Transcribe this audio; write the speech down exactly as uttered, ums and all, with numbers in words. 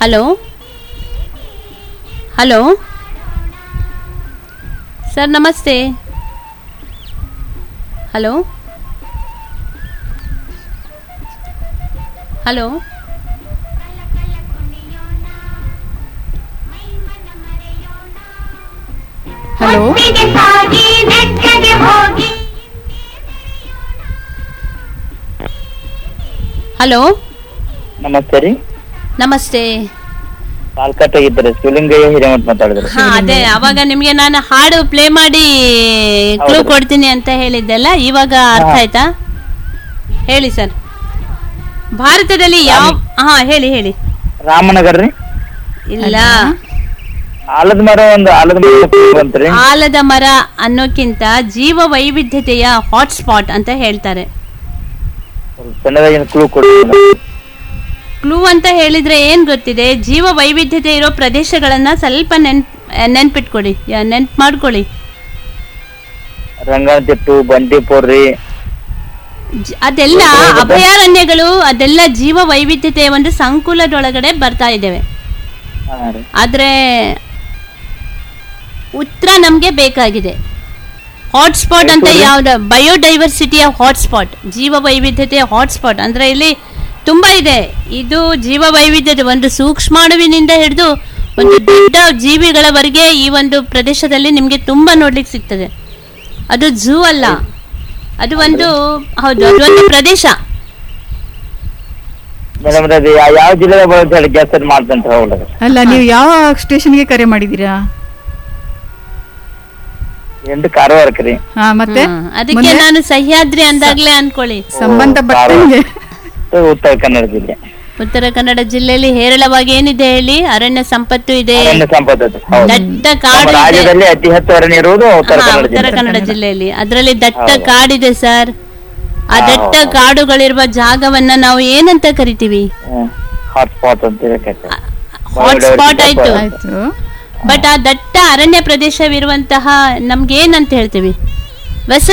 Hello hello sir ನಮಸ್ತೆ. Hello hello hello hello ನಮಸ್ತೆ ರೀ. ನಮಸ್ತೆ. ಪಾಲ್ಕಟ್ಟಾಗಿದ್ದಾರೆ ಶಿವಲಿಂಗಯ್ಯ ಹಿರೇಮಠ ಮಾತಾಡಿದ್ರು. ಹಾ ಅದೇ ಅವಾಗ ನಿಮ್ಗೆ ನಾನು ಹಾಡು ಪ್ಲೇ ಮಾಡಿ ಕ್ಲೂ ಹೌದು. ಕೊಡ್ತೀನಿ ಅಂತ ಹೇಳಿದ್ದೆಲ್ಲ, ಇವಾಗ ಅರ್ಥ ಹಾ. ಆಯ್ತಾ? ಹೇಳಿ ಸರ್. ಭಾರತದಲ್ಲಿ ಯಾವ ಹಾ ಹೇಳಿ ಹೇಳಿ. ರಾಮನಗರ ರೀ. ಇಲ್ಲ, ಆಲದ ಮರ ಒಂದು ಆಲದ ಮರ ಬಂತ್ರಿ. ಆಲದ ಮರ ಅನ್ನೋಕ್ಕಿಂತ ಜೀವ ವೈವಿಧ್ಯತೆಯ ಹಾಟ್ಸ್ಪಾಟ್ ಅಂತ ಹೇಳ್ತಾರೆ. ಸಣ್ಣದಾಗಿನ ಕ್ಲೂ ಕೊಡಿ. ಕ್ಲೂ ಅಂತ ಹೇಳಿದ್ರೆ ಏನ್ ಗೊತ್ತಿದೆ, ಜೀವ ವೈವಿಧ್ಯತೆ ಇರೋ ಪ್ರದೇಶಗಳನ್ನ ಸ್ವಲ್ಪ ನೆನ್ಪ್ ನೆನ್ಪಿಟ್ಕೊಡಿ, ನೆನ್ಪ್ ಮಾಡ್ಕೊಳ್ಳಿ. ರಂಗನತಿಟ್ಟು, ಬಂಡೀಪುರ ರೀ. ಜ- ಅದೆಲ್ಲ ಅಭಯಾರಣ್ಯಗಳು, ಅದೆಲ್ಲ ಜೀವ ವೈವಿಧ್ಯತೆಯ ಒಂದು ಸಂಕುಲದೊಳಗಡೆ ಬರ್ತಾ ಇದ್ದೇವೆ. ಹಾ ರೀ. ಆದ್ರೆ ಉತ್ತರ ನಮ್ಗೆ ಬೇಕಾಗಿದೆ. ಹಾಟ್ಸ್ಪಾಟ್ ಅಂತ ಯಾವ್ದು? ಬಯೋಡೈವರ್ಸಿಟಿಯ ಹಾಟ್ಸ್ಪಾಟ್, ಜೀವ ವೈವಿಧ್ಯತೆಯ ಹಾಟ್ಸ್ಪಾಟ್ ಅಂದ್ರೆ ಇಲ್ಲಿ ತುಂಬಾ ಇದೆ. ಇದು ಜೀವ ವೈವಿಧ್ಯತೆ ಒಂದು ಸೂಕ್ಷ್ಮಾಣುವಿನಿಂದ ಹಿಡಿದು ಒಂದು ದೊಡ್ಡ ಜೀವಿಗಳವರೆಗೆ ಈ ಒಂದು ಪ್ರದೇಶದಲ್ಲಿ ನಿಮ್ಗೆ ತುಂಬಾ ನೋಡ್ಲಿಕ್ಕೆ ಸಿಗ್ತದೆ. ಅದು ಝೂ ಅಲ್ಲ, ಅದು ಒಂದು ಹೌದು ಅದು ಒಂದು ಪ್ರದೇಶ. ಮೇಡಮ್ ಅದು ಯಾ- ಯಾವ ಜಿಲ್ಲೆಗೆ ಬರುತ್ತೆ ಹೇಳಿ, ಗ್ಯಾಸ್ ಮಾಡ್ತಂತ ಹೋಗ್ಲಿ. ಅಲ್ಲ, ನೀವು ಯಾವ ಸ್ಟೇಷನ್ಗೆ ಕರೆ ಮಾಡಿದ್ದೀರಾ? ಎಂಟು ಕಾರವಾರಕ್ಕೆ ರೀ. ಹಾ, ಮತ್ತೆ ಹ್ಮ್. ಅದಕ್ಕೆ ಮುಂದೆ? ನಾನು ಸಹ್ಯಾದ್ರಿ ಅಂದಾಗ್ಲೇ ಅನ್ಕೊಳ್ಳಿ. ಸಂಬಂಧಪಟ್ಟಂಗೆ ಉತ್ತರ ಕನ್ನಡ ಜಿಲ್ಲೆ. ಉತ್ತರ ಕನ್ನಡ ಜಿಲ್ಲೆಯಲ್ಲಿ ಹೇರಳವಾಗಿ ಏನಿದೆ ಹೇಳಿ? ಅರಣ್ಯ ಸಂಪತ್ತು ಇದೆ, ಅರಣ್ಯ ಸಂಪತ್ತು. ಹೌದು. ದಟ್ಟ ನಮ್ಮ ಕಾಡು ಇದೆ. ರಾಜ್ಯದಲ್ಲಿ ಅತಿ ಹೆಚ್ಚು ಅರಣ್ಯ ಇರುವುದು ಉತ್ತರ ಹಾ, ಕನ್ನಡ ಉತ್ತರ ಜಿಲ್ಲೆ. ಕನ್ನಡ ಜಿಲ್ಲೆಯಲ್ಲಿ ಅದರಲ್ಲಿ ದಟ್ಟ ಹೌದು. ಕಾಡಿದೆ ಸರ್. ಆ ಹಾ, ದಟ್ಟ ಹೌದು. ಕಾಡುಗಳಿರುವ ಜಾಗವನ್ನ ನಾವು ಏನಂತ ಕರಿತೀವಿ? ಹಾಟ್ಸ್ಪಾಟ್ ಅಂತ ಹೇಳಕ್ಕೆ. ಹಾಟ್ಸ್ಪಾಟ್ ಆಯ್ತು. ಆಯ್ತು. ಬಟ್ ಆ ದಟ್ಟ ಅರಣ್ಯ ಪ್ರದೇಶವಿರುವಂತಹ ನಮ್ಗೆ ಏನಂತ ಹೇಳ್ತೀವಿ? ವಸತಿ